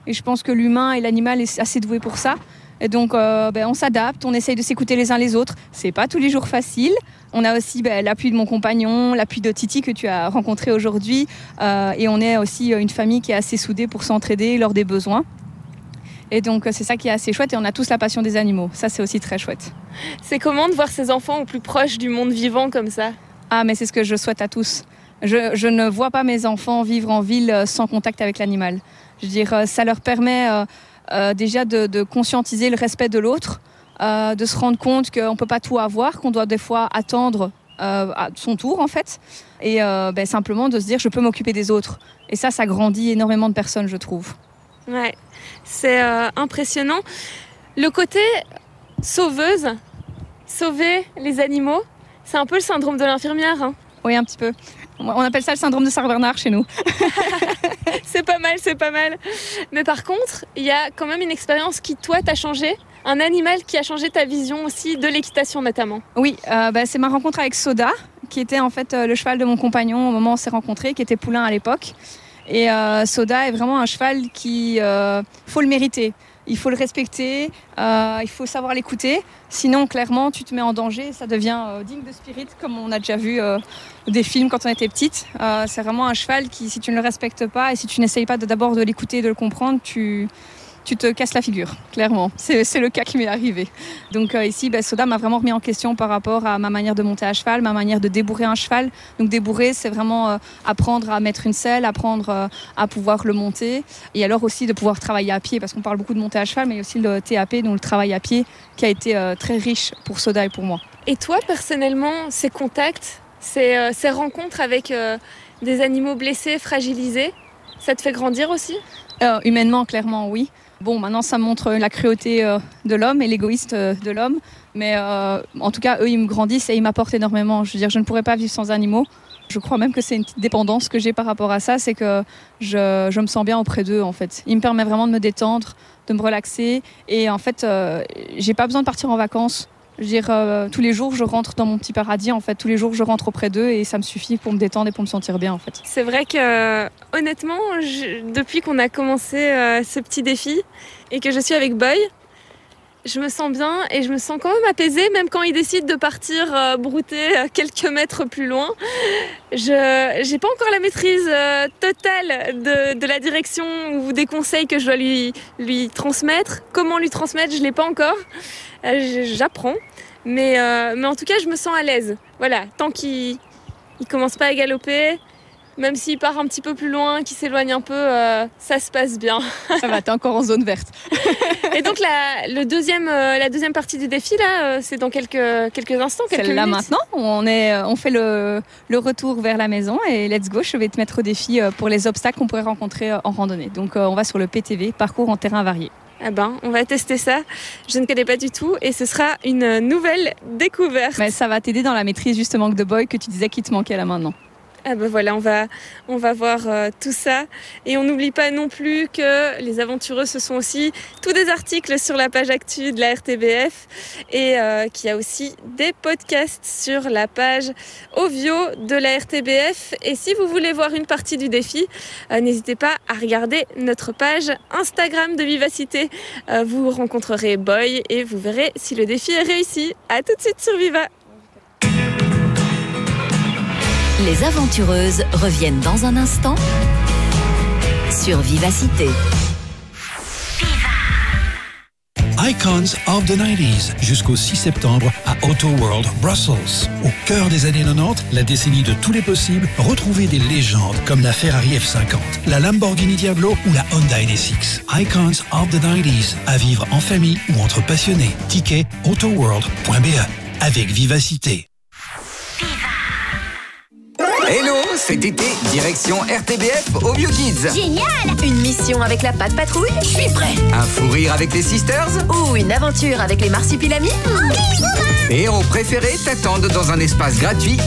Et je pense que l'humain et l'animal est assez doué pour ça. Et donc, on s'adapte, on essaye de s'écouter les uns les autres. C'est pas tous les jours facile. On a aussi l'appui de mon compagnon, l'appui de Titi que tu as rencontré aujourd'hui. Et on est aussi une famille qui est assez soudée pour s'entraider lors des besoins. Et donc, c'est ça qui est assez chouette. Et on a tous la passion des animaux. Ça, c'est aussi très chouette. C'est comment de voir ses enfants au plus proche du monde vivant comme ça ? Ah, mais c'est ce que je souhaite à tous. Je ne vois pas mes enfants vivre en ville sans contact avec l'animal. Je veux dire, ça leur permet déjà de conscientiser le respect de l'autre, de se rendre compte qu'on ne peut pas tout avoir, qu'on doit des fois attendre à son tour en fait, et simplement de se dire je peux m'occuper des autres. Et ça grandit énormément de personnes, je trouve. Ouais, c'est impressionnant. Le côté sauveuse, sauver les animaux, c'est un peu le syndrome de l'infirmière. Hein. Oui, un petit peu. On appelle ça le syndrome de Saint-Bernard chez nous. C'est pas mal. Mais par contre, il y a quand même une expérience qui, toi, t'a changé. Un animal qui a changé ta vision aussi de l'équitation notamment. Oui, c'est ma rencontre avec Soda, qui était en fait le cheval de mon compagnon au moment où on s'est rencontrés, qui était poulain à l'époque. Et Soda est vraiment un cheval qui faut le mériter. Il faut le respecter, il faut savoir l'écouter. Sinon, clairement, tu te mets en danger. Ça devient digne de Spirit, comme on a déjà vu des films quand on était petite. C'est vraiment un cheval qui, si tu ne le respectes pas et si tu n'essayes pas d'abord de l'écouter et de le comprendre, tu te casses la figure, clairement. C'est le cas qui m'est arrivé. Donc ici, Soda m'a vraiment remis en question par rapport à ma manière de monter à cheval, ma manière de débourrer un cheval. Donc débourrer, c'est vraiment apprendre à mettre une selle, apprendre à pouvoir le monter. Et alors aussi de pouvoir travailler à pied, parce qu'on parle beaucoup de monter à cheval, mais il y a aussi le TAP, donc le travail à pied, qui a été très riche pour Soda et pour moi. Et toi, personnellement, ces contacts, ces rencontres avec des animaux blessés, fragilisés, ça te fait grandir aussi ? Humainement, clairement, oui. Bon, maintenant, ça montre la cruauté de l'homme et l'égoïste de l'homme. Mais en tout cas, eux, ils me grandissent et ils m'apportent énormément. Je veux dire, je ne pourrais pas vivre sans animaux. Je crois même que c'est une petite dépendance que j'ai par rapport à ça. C'est que je me sens bien auprès d'eux, en fait. Ils me permettent vraiment de me détendre, de me relaxer. Et en fait, j'ai pas besoin de partir en vacances. Je veux dire, tous les jours, je rentre dans mon petit paradis, en fait. Tous les jours, je rentre auprès d'eux et ça me suffit pour me détendre et pour me sentir bien, en fait. C'est vrai que, honnêtement, depuis qu'on a commencé ce petit défi et que je suis avec Boy, je me sens bien et je me sens quand même apaisée, même quand il décide de partir brouter quelques mètres plus loin. Je n'ai pas encore la maîtrise totale de la direction ou des conseils que je dois lui transmettre. Comment lui transmettre, je ne l'ai pas encore. J'apprends. Mais en tout cas, je me sens à l'aise. Voilà, tant qu'il ne commence pas à galoper, même s'il part un petit peu plus loin, qu'il s'éloigne un peu, ça se passe bien. Ça va, t'es encore en zone verte. Et donc la deuxième partie du défi, là, c'est dans quelques instants, quelques minutes. C'est là maintenant, on fait le retour vers la maison et let's go, je vais te mettre au défi pour les obstacles qu'on pourrait rencontrer en randonnée. Donc on va sur le PTV, parcours en terrain varié. Ah ben, on va tester ça. Je ne connais pas du tout et ce sera une nouvelle découverte. Mais ça va t'aider dans la maîtrise justement de Boy que tu disais qu'il te manquait là maintenant. Ah ben voilà, on va voir tout ça. Et on n'oublie pas non plus que les aventureux, ce sont aussi tous des articles sur la page actu de la RTBF et qu'il y a aussi des podcasts sur la page Ovio de la RTBF. Et si vous voulez voir une partie du défi, n'hésitez pas à regarder notre page Instagram de Vivacité. Vous rencontrerez Boy et vous verrez si le défi est réussi. À tout de suite sur Viva. Les aventureuses reviennent dans un instant sur Vivacité. Icons of the 90s jusqu'au 6 septembre à Auto World Brussels. Au cœur des années 90, la décennie de tous les possibles, retrouvez des légendes comme la Ferrari F50, la Lamborghini Diablo ou la Honda NSX. Icons of the 90s, à vivre en famille ou entre passionnés. Ticket autoworld.be avec Vivacité. Hello, cet été, direction RTBF au Bio Kids. Génial! Une mission avec la Patte Patrouille? Je suis prêt! Un fou rire avec les Sisters. Ou une aventure avec les Marsupilamis? Tes héros préférés t'attendent dans un espace gratuit